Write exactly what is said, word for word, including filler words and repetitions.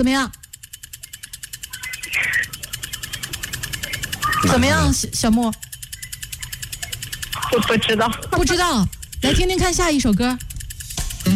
怎么样？怎么样，小小莫？ 我不知道， 不知道，来听听看下一首歌。